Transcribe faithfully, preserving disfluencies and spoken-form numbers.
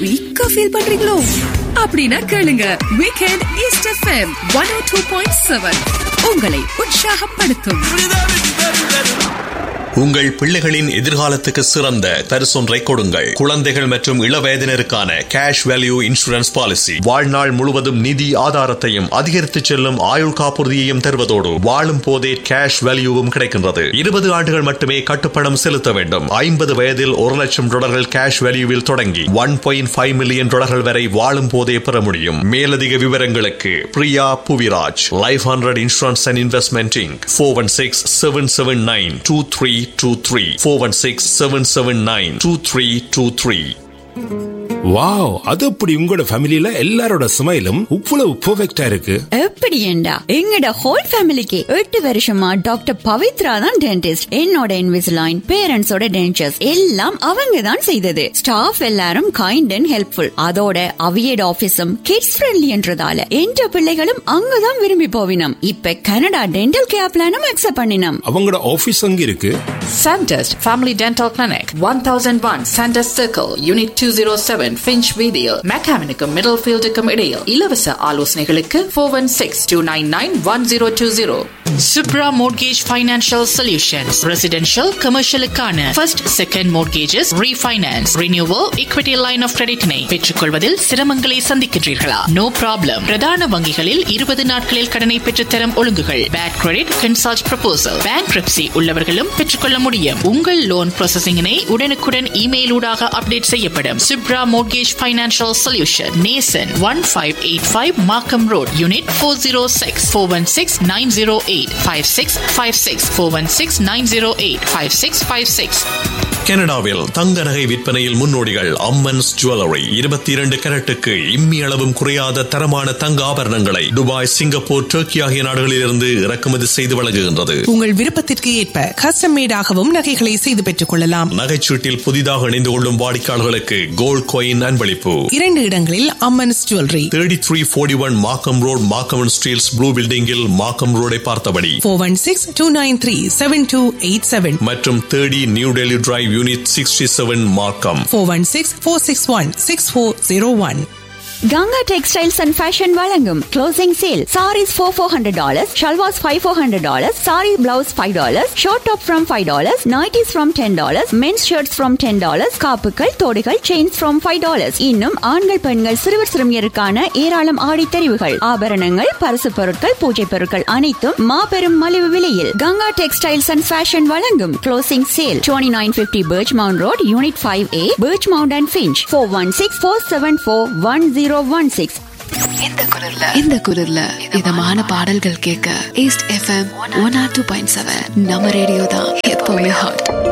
வீக்கா ஃபீல் பண்றீங்களோ? அப்படின்னா கேளுங்க, வீக்கெண்ட் ஈஸ்ட் எஃப்எம் ஒன் ஓ டூ பாயிண்ட் செவன் உங்களை உற்சாகப்படுத்தும். உங்கள் பிள்ளைகளின் எதிர்காலத்துக்கு சிறந்த பரிசொன்றை கொடுங்கள். குழந்தைகள் மற்றும் இளவயதினருக்கான கேஷ் வேல்யூ இன்சூரன்ஸ் பாலிசி வாழ்நாள் முழுவதும் நிதி ஆதாரத்தையும் அதிகரித்து செல்லும் ஆயுள் காப்புறுதியையும் தருவதோடு வாழும் போதே கேஷ் வேல்யூவும் கிடைக்கின்றது. இருபது ஆண்டுகள் மட்டுமே கட்டுப்பணம் செலுத்த வேண்டும். ஐம்பது வயதில் ஒரு லட்சம் டாலர்கள் கேஷ் வேல்யூவில் தொடங்கி ஒன் பாயிண்ட் ஃபைவ் மில்லியன் டாலர்கள் வரை வாழும் போதே பெற முடியும். மேலதிக விவரங்களுக்கு Priya Puviraj, life hundred insurance and investment Inc, four one six seven seven nine two three two three four one six seven seven nine two three two three. Wow, அது அப்படி உங்களோட ஃபேமிலில எல்லாரோட ஸ்மைலும் இவ்வளவு பெர்ஃபெக்ட்டா இருக்கு. எப்படி ஏண்டா எங்கட ஹோல் ஃபேமிலிக்கு எட்டு வருஷமா டாக்டர் பவித்ரா தான் டென்டிஸ்ட். என்னோட இன்விசிலைன், பேரண்ட்ஸோட டென்டர்ஸ் எல்லாம் அவங்க தான் செய்தது. ஸ்டாஃப் எல்லாரும் கைண்ட் அண்ட் ஹெல்ப்ஃபுல். அதோட அவியட் ஆபீஸும் கிட்ஸ் ஃப்ரெண்ட்லி என்றதால என்ற பிள்ளைகளும் அங்கதான் விரும்பி போவினம். இப்ப கனடா டென்டல் கேர் பிளானும் அக்செப்ட் பண்ணினோம். அவங்களோட ஆபீஸ் அங்க இருக்கு. Sandest Family Dental Clinic, one thousand one Sandest Circle, Unit two oh seven, Finch Video, Mechanical Middlefield இடையில். இலவச ஆலோசனைகளுக்கு four one six two nine nine one zero two zero. Subra Mortgage Financial Solutions, Residential, Commercial-க்கான First, Second Mortgages, Refinance, Renewal, Equity Line of Credit-னை பெற்றுக்கொள்வதில் சிரமங்களை சந்திக்கின்றீர்களா? No problem. பிரதான வங்கிகளில் இருபது நாட்களில் கடனை பெற்றுத்தரும் ஒழுங்குகள். Bad Credit, Consult Proposal, Bankruptcy உள்ளவர்களும் பெற்றுக்கொள்ள முடியும். உங்கள் லோன் ப்ராசஸிங்கினை உடனுக்குடன் இமெயில் ஊடாக அப்டேட் செய்யப்படும். Subra Mortgage Financial Solution, Nason, one five eight five Markham Road, Unit four oh six, four one six nine oh eight five six five six, four one six nine oh eight five six five six. கனடாவில் தங்க நகை விற்பனையில் முன்னோடிகள் Ammans jewellery. இருபத்தி இரண்டு கேரட்டுக்கு இம்மி அளவும் குறையாத தரமான தங்க ஆபரணங்களை துபாய், சிங்கப்பூர், டர்க்கி ஆகிய நாடுகளிலிருந்து இறக்குமதி செய்து வழங்குகின்றது. உங்கள் விருப்பத்திற்கு ஏற்ப கஸ்டம் மேடாகவும் நகைகளை செய்து பெற்றுக் கொள்ளலாம். நகைச்சீட்டில் புதிதாக இணைந்து கொள்ளும் வாடிக்கையாளர்களுக்கு கோல்ட் காயின் அன்பளிப்பு. இரண்டு இடங்களில் Ammans jewellery. Thirty three forty one மார்க்கம் road, Markham and Steeles blue பில்டிங்கில் மார்க்கம் ரோடை பார்த்தபடி. Four one six two nine three seven two eight seven மற்றும் thirty new Delhi drive, unit sixty-seven Markham. four one six four six one six four zero one. Ganga textiles and fashion வழங்கும் closing sale. Saris four four hundred dollars, shalwars five four hundred dollars, sorry blouse five dollars, short top from five dollars, nighties from ten dollars, men's shirts from ten dollars, காப்புகள், தோடுகள், chains from five dollars. இன்னும் ஆண்கள், பெண்கள், சிறுவர் சிறுமியருக்கான ஏராளம் ஆடை தெரிவுகள், ஆபரணங்கள், பரிசு பொருட்கள், பூஜை பொருட்கள் அனைத்தும் மாபெரும் மலிவு விலையில் கங்கா டெக்ஸ்டைல்ஸ் அண்ட் ஃபேஷன் வழங்கும் closing sale. twenty-nine fifty Birchmount Road, Unit five A, Birchmount and Finch. four one six four seven four one zero one six. இந்த குரல்ல இந்த குரல்ல இதமான பாடல்கள் கேட்க east FM one oh two point seven நம்ம radio தான் எப்பவுமே ஹாட்.